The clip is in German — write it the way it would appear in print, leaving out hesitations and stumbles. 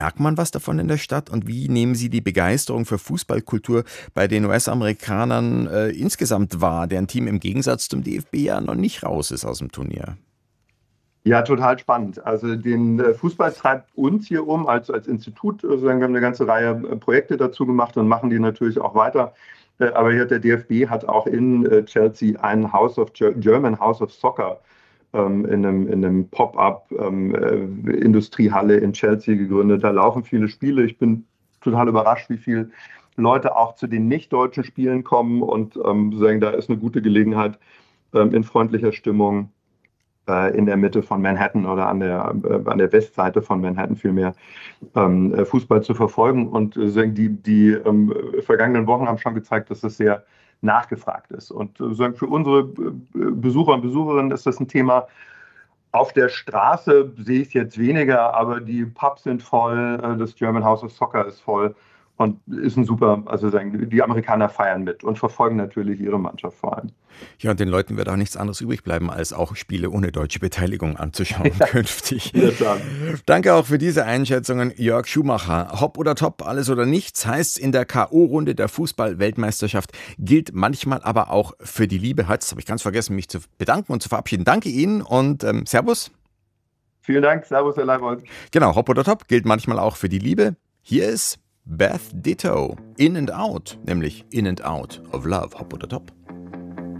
Merkt man was davon in der Stadt und wie nehmen Sie die Begeisterung für Fußballkultur bei den US-Amerikanern insgesamt wahr, deren Team im Gegensatz zum DFB ja noch nicht raus ist aus dem Turnier? Ja, total spannend. Also den Fußball treibt uns hier um als Institut. Also wir haben eine ganze Reihe Projekte dazu gemacht und machen die natürlich auch weiter. Aber hier hat der DFB hat auch in Chelsea ein German House of Soccer in einem Pop-up Industriehalle in Chelsea gegründet. Da laufen viele Spiele. Ich bin total überrascht, wie viele Leute auch zu den nicht deutschen Spielen kommen und sagen, da ist eine gute Gelegenheit in freundlicher Stimmung in der Mitte von Manhattan oder an der Westseite von Manhattan vielmehr Fußball zu verfolgen. Und die vergangenen Wochen haben schon gezeigt, dass das sehr nachgefragt ist. Und für unsere Besucher und Besucherinnen ist das ein Thema. Auf der Straße sehe ich es jetzt weniger, aber die Pubs sind voll, das German House of Soccer ist voll und ist ein super, also die Amerikaner feiern mit und verfolgen natürlich ihre Mannschaft vor allem. Ja, und den Leuten wird auch nichts anderes übrig bleiben, als auch Spiele ohne deutsche Beteiligung anzuschauen künftig. In der Tat. Danke auch für diese Einschätzungen, Jörg Schumacher. Hopp oder top, alles oder nichts heißt in der K.O.-Runde der Fußball-Weltmeisterschaft, gilt manchmal aber auch für die Liebe. Jetzt habe ich ganz vergessen, mich zu bedanken und zu verabschieden. Danke Ihnen und Servus. Vielen Dank, Servus, Herr Leibold. Genau, Hopp oder top gilt manchmal auch für die Liebe. Hier ist Beth Ditto, In and Out, nämlich In and Out of Love. Hopp oder top.